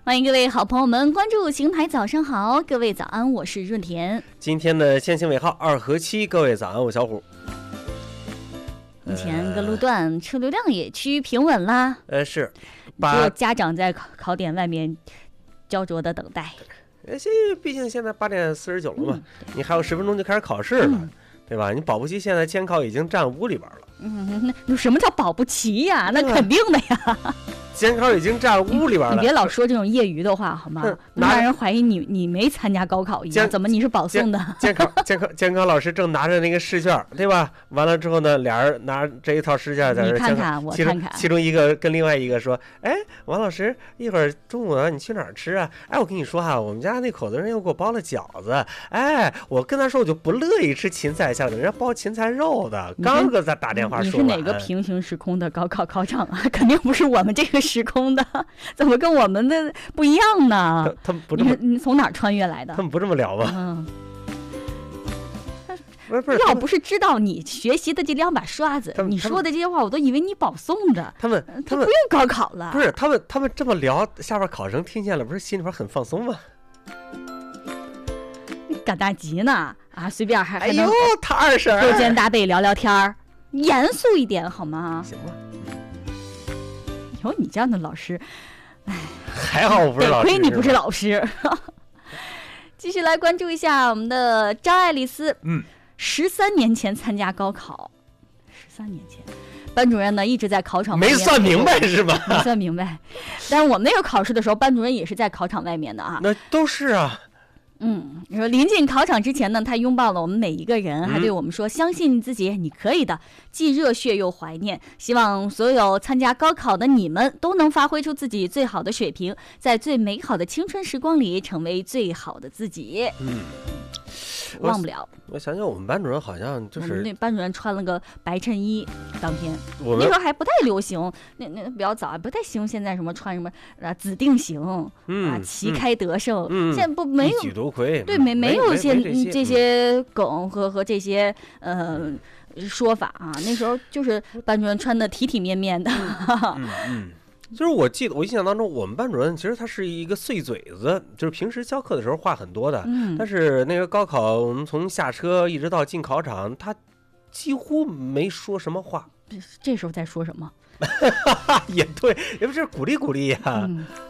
欢迎各位好朋友们关注邢台早上好，各位早安，我是润田。 今天的限行尾号2和7，各位早安，我小虎。 目前各路段车流量也趋于平稳啦。 是， 不过家长在考点外面焦灼的等待。 毕竟现在8点49了嘛，你还有10分钟就开始考试了，对吧？你保不齐现在监考已经站屋里边了。 那什么叫保不齐呀？那肯定的呀。 监考已经站屋里边了， 你别老说这种业余的话好吗？让人怀疑你没参加高考一样。怎么你是保送的？ 监考老师正拿着那个试卷，对吧？完了之后呢，俩人拿这一套试卷在这看看，我看看。 其中一个跟另外一个说：“哎，王老师，一会儿中午你去哪儿吃啊？哎，我跟你说哈，我们家那口子人又给我包了饺子。哎，我跟他说我就不乐意吃芹菜馅的，人家包芹菜肉的。刚给他打电话说。” 你是哪个平行时空的高考考场啊？肯定不是我们这个时空的，怎么跟我们的不一样呢？ 他们不这么， 你从哪儿穿越来的？ 他们不这么聊吗？ 要不是知道你学习的这2把刷子，你说的这些话，我都以为你保送的。 他们不用高考了。 不是他们这么聊，下边考生听见了，不是心里边很放松吗？ 你赶大集呢啊，随便还哎呦，他二婶勾肩搭背聊聊天儿，严肃一点好吗？ 行吧。 有你这样的老师，哎， 还好我不是老师， 得亏你不是老师。继续来关注一下我们的张爱丽丝。13年前参加高考，13年前，班主任呢一直在考场外面， 没算明白是吧？ 没算明白。但是我们那个考试的时候，班主任也是在考场外面的啊。 那都是啊。 你说临近考场之前呢，他拥抱了我们每一个人，还对我们说：“相信自己，你可以的。”既热血又怀念，希望所有参加高考的你们都能发挥出自己最好的水平，在最美好的青春时光里成为最好的自己。忘不了。 我想想，我们班主任好像就是， 我们那班主任穿了个白衬衣，当天那时候还不太流行，那比较早，不太兴现在什么穿什么指定型旗开得胜，现在不没有一举夺魁， 对，没有这些梗和这些说法啊。那时候就是班主任穿的体体面面的。 就是我印象当中，我们班主任其实他是一个碎嘴子，就是平时教课的时候话很多的，但是那个高考我们从下车一直到进考场，他几乎没说什么话。 这时候在说什么？ 也对，也不是鼓励呀。